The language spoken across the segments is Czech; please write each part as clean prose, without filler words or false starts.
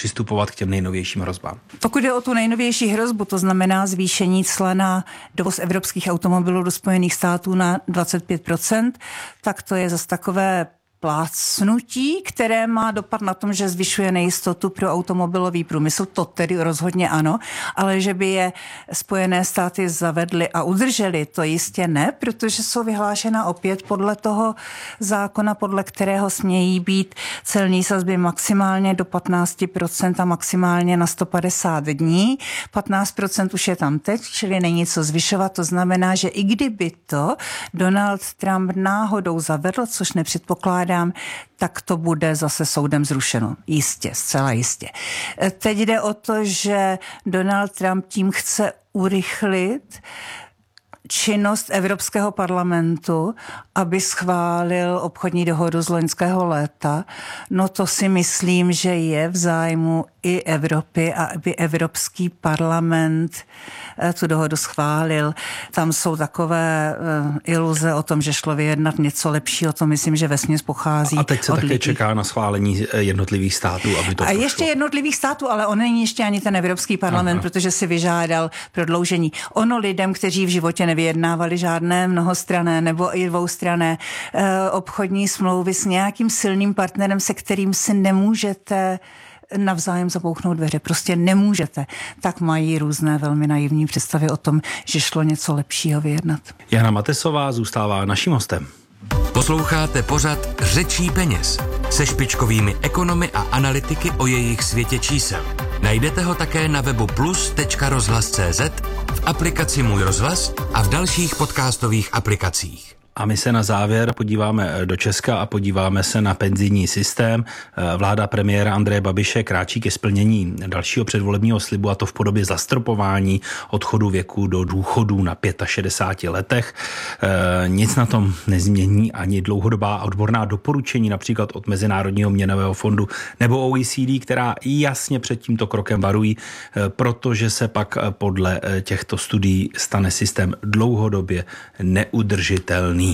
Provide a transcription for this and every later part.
přistupovat k těm nejnovějším hrozbám? Pokud jde o tu nejnovější hrozbu, to znamená zvýšení cla na dovoz evropských automobilů do Spojených států na 25%, tak to je zase takové plácnutí, které má dopad na tom, že zvyšuje nejistotu pro automobilový průmysl, to tedy rozhodně ano, ale že by je Spojené státy zavedly a udržely, to jistě ne, protože jsou vyhlášena opět podle toho zákona, podle kterého smějí být celní sazby maximálně do 15% a maximálně na 150 dní. 15% už je tam teď, čili není co zvyšovat, to znamená, že i kdyby to Donald Trump náhodou zavedl, což nepředpokládá, tak to bude zase soudem zrušeno. Jistě, zcela jistě. Teď jde o to, že Donald Trump tím chce urychlit činnost Evropského parlamentu, aby schválil obchodní dohodu z loňského léta. No to si myslím, že je v zájmu i Evropy a aby Evropský parlament tu dohodu schválil. Tam jsou takové iluze o tom, že šlo vyjednat něco lepšího, to myslím, že vesměs pochází. A teď se také lidí. čeká na schválení jednotlivých států, aby to a prošlo. ještě jednotlivých států, ale on není ještě ani ten Evropský parlament, protože si vyžádal prodloužení. Ono lidem, kteří v životě nevyjednávali žádné mnohostranné nebo i dvoustranné obchodní smlouvy s nějakým silným partnerem, se kterým si nemůžete navzájem zabouchnout dveře. Prostě nemůžete. Tak mají různé velmi naivní představy o tom, že šlo něco lepšího vyjednat. Jana Matesová zůstává naším hostem. Posloucháte pořad Řečí peněz se špičkovými ekonomy a analytiky o jejich světě čísel. Najdete ho také na webu plus.rozhlas.cz, v aplikaci Můj rozhlas a v dalších podcastových aplikacích. A my se na závěr podíváme do Česka a podíváme se na penzijní systém. Vláda premiéra Andreje Babiše kráčí ke splnění dalšího předvolebního slibu, a to v podobě zastropování odchodu věku do důchodu na 65 letech. Nic na tom nezmění ani dlouhodobá odborná doporučení, například od Mezinárodního měnového fondu nebo OECD, která jasně před tímto krokem varují, protože se pak podle těchto studií stane systém dlouhodobě neudržitelný.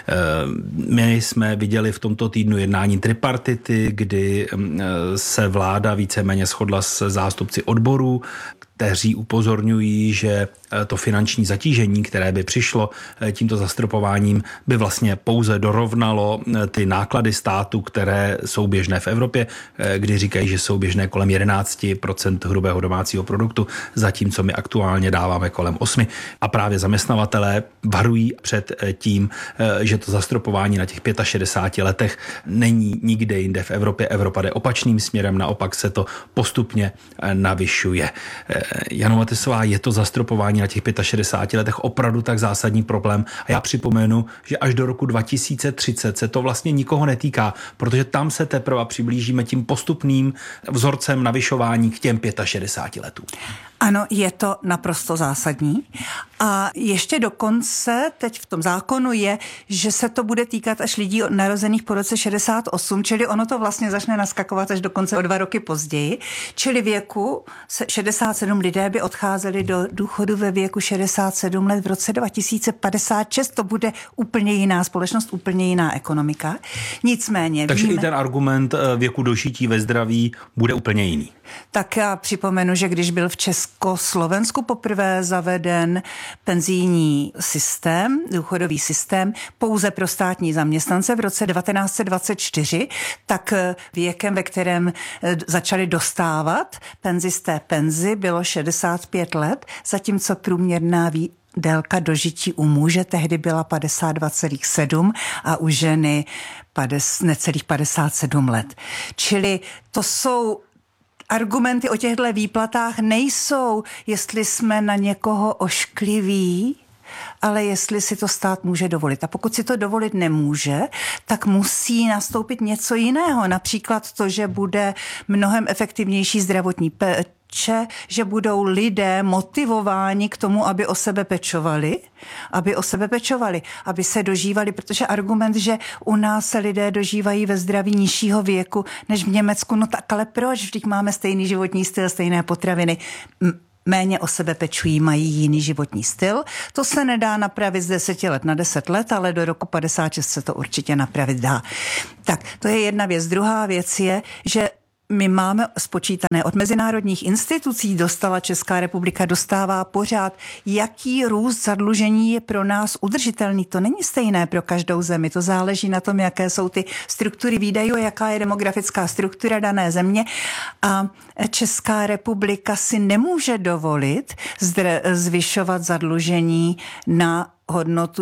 My jsme viděli v tomto týdnu jednání tripartity, kdy se vláda víceméně shodla s zástupci odborů, kteří upozorňují, že to finanční zatížení, které by přišlo tímto zastropováním, by vlastně pouze dorovnalo ty náklady státu, které jsou běžné v Evropě, kdy říkají, že jsou běžné kolem 11% hrubého domácího produktu, zatímco my aktuálně dáváme kolem 8%. A právě zaměstnavatelé varují před tím, že to zastropování na těch 65 letech není nikde jinde v Evropě. Evropa jde opačným směrem, naopak se to postupně navyšuje. Jano Matesová, je to zastropování na těch 65 letech opravdu tak zásadní problém? A já připomenu, že až do roku 2030 se to vlastně nikoho netýká, protože tam se teprve přiblížíme tím postupným vzorcem navyšování k těm 65 letům. Ano, je to naprosto zásadní. A ještě dokonce teď v tom zákonu je, že se to bude týkat až lidí narozených po roce 68, čili ono to vlastně začne naskakovat až dokonce o 2 roky později. Čili věku 67 lidé by odcházeli do důchodu ve věku 67 let v roce 2056. To bude úplně jiná společnost, úplně jiná ekonomika. Nicméně Takže víme, i ten argument věku dožití ve zdraví bude úplně jiný. Tak já připomenu, že když byl v Československu poprvé zaveden penzijní systém, důchodový systém, pouze pro státní zaměstnance v roce 1924, tak věkem, ve kterém začali dostávat penzisté penzi, bylo 65 let, zatímco průměrná délka dožití u muže tehdy byla 52,7 a u ženy necelých 57 let. Čili to jsou argumenty o těchto výplatách nejsou, jestli jsme na někoho oškliví, ale jestli si to stát může dovolit. A pokud si to dovolit nemůže, tak musí nastoupit něco jiného. Například to, že bude mnohem efektivnější zdravotní péče, že budou lidé motivováni k tomu, aby o sebe pečovali, aby se dožívali, protože argument, že u nás se lidé dožívají ve zdraví nižšího věku než v Německu, no tak ale proč? Vždyť máme stejný životní styl, stejné potraviny. Méně o sebe pečují, mají jiný životní styl. To se nedá napravit z 10 let na 10 let, ale do roku 56 se to určitě napravit dá. Tak, to je jedna věc. Druhá věc je, že my máme spočítané od mezinárodních institucí, dostává pořád, jaký růst zadlužení je pro nás udržitelný. To není stejné pro každou zemi, to záleží na tom, jaké jsou ty struktury výdajů, jaká je demografická struktura dané země a Česká republika si nemůže dovolit zvyšovat zadlužení na hodnotu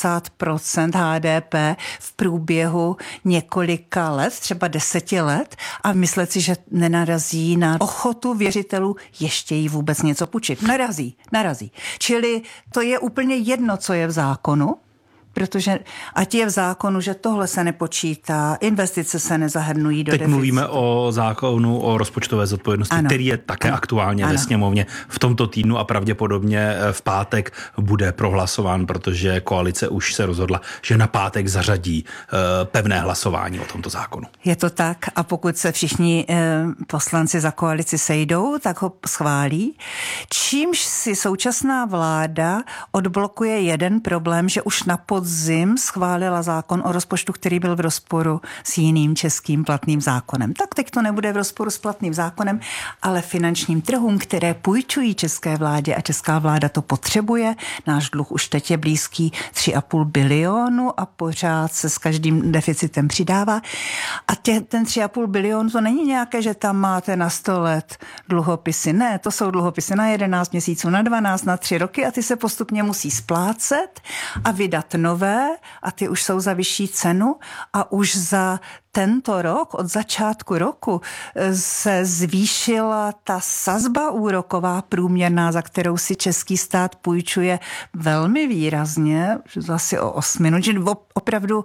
60% HDP v průběhu několika let, třeba 10 let a myslet si, že nenarazí na ochotu věřitelů ještě jí vůbec něco půjčit. Narazí. Čili to je úplně jedno, co je v zákonu, protože ať je v zákonu, že tohle se nepočítá, investice se nezahrnují do deficitu. Teď mluvíme o zákonu o rozpočtové zodpovědnosti, který je také aktuálně ve sněmovně v tomto týdnu a pravděpodobně v pátek bude prohlasován, protože koalice už se rozhodla, že na pátek zařadí pevné hlasování o tomto zákonu. Je to tak a pokud se všichni poslanci za koalici sejdou, tak ho schválí, čímž si současná vláda odblokuje jeden problém, že už na podzim schválila zákon o rozpočtu, který byl v rozporu s jiným českým platným zákonem. Tak teď to nebude v rozporu s platným zákonem, ale finančním trhům, které půjčují české vládě a česká vláda to potřebuje. Náš dluh už teď je blízký 3,5 bilionu a pořád se s každým deficitem přidává. A ten 3,5 bilionu to není nějaké, že tam máte na 100 let dluhopisy. Ne, to jsou dluhopisy na 11 měsíců, na 12, na 3 roky a ty se postupně musí splácet a vydat nové a ty už jsou za vyšší cenu a už za tento rok, od začátku roku, se zvýšila ta sazba úroková průměrná, za kterou si český stát půjčuje velmi výrazně, asi o 8, že opravdu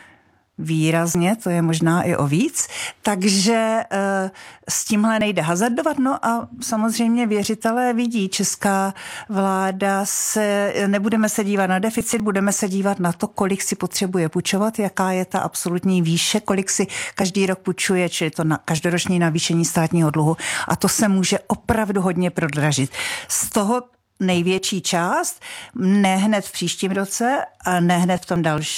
výrazně, to je možná i o víc, takže s tímhle nejde hazardovat. No a samozřejmě věřitelé vidí, česká vláda nebudeme se dívat na deficit, budeme se dívat na to, kolik si potřebuje půjčovat, jaká je ta absolutní výše, kolik si každý rok půjčuje, čili to na každoroční navýšení státního dluhu a to se může opravdu hodně prodražit. Z toho největší část, ne hned v příštím roce a ne hned v tom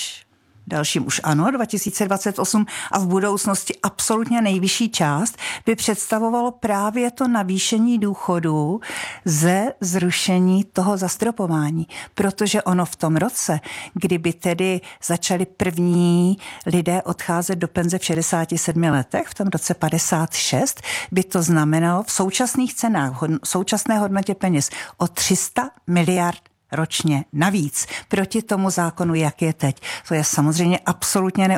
dalším už ano, 2028 a v budoucnosti absolutně nejvyšší část by představovalo právě to navýšení důchodů ze zrušení toho zastropování. Protože ono v tom roce, kdyby tedy začali první lidé odcházet do penze v 67 letech, v tom roce 56, by to znamenalo v současných cenách, v současné hodnotě peněz o 300 miliard ročně navíc proti tomu zákonu, jak je teď. To je samozřejmě absolutně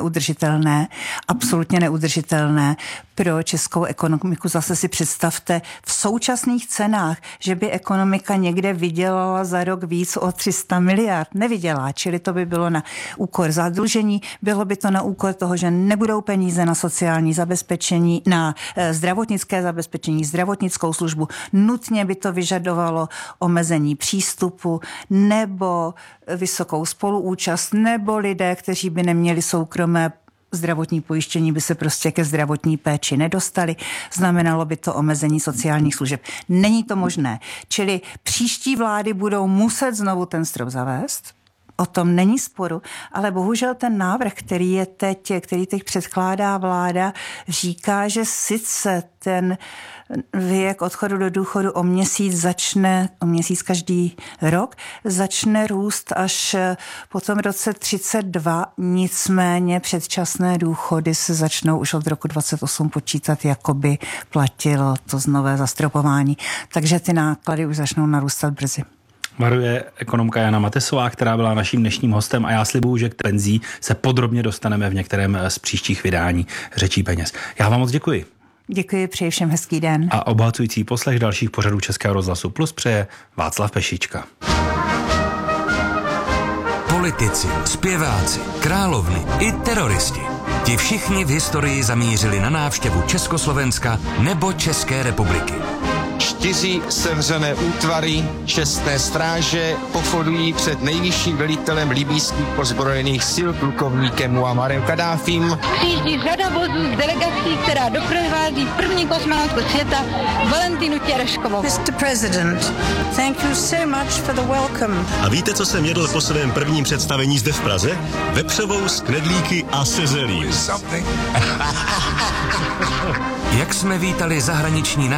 neudržitelné pro českou ekonomiku. Zase si představte v současných cenách, že by ekonomika někde vydělala za rok víc o 300 miliard. Nevydělá, čili to by bylo na úkor zadlužení, bylo by to na úkor toho, že nebudou peníze na sociální zabezpečení, na zdravotnické zabezpečení, zdravotnickou službu. Nutně by to vyžadovalo omezení přístupu nebo vysokou spoluúčast, nebo lidé, kteří by neměli soukromé zdravotní pojištění, by se prostě ke zdravotní péči nedostali. Znamenalo by to omezení sociálních služeb. Není to možné. Čili příští vlády budou muset znovu ten strop zavést. O tom není sporu, ale bohužel ten návrh, který teď předkládá vláda, říká, že sice ten věk odchodu do důchodu o měsíc každý rok, začne růst až po tom roce 32, nicméně předčasné důchody se začnou už od roku 28 počítat, jako by platilo to nové zastropování. Takže ty náklady už začnou narůstat brzy. Varuje ekonomka Jana Matesová, která byla naším dnešním hostem a já slibuju, že k penzí se podrobně dostaneme v některém z příštích vydání Řečí peněz. Já vám moc děkuji. Děkuji, přeji všem hezký den. A obohacující poslech dalších pořadů Českého rozhlasu Plus přeje Václav Pešička. Politici, zpěváci, královny i teroristi. Ti všichni v historii zamířili na návštěvu Československa nebo České republiky. 4 sevřené útvary čestné stráže pochodují před nejvyšším velitelem libýských ozbrojených sil plukovníkem Muammarem Kaddáfím. Přijíždí řada vozů z delegací, která doprovází první kosmonautku světa Valentinu Tereškovou. Mr. President, thank you so much for the welcome. A víte, co jsem jedl po svém prvním představení zde v Praze? Vepřovou s knedlíky a se zelím. Jak jsme vítali zahraniční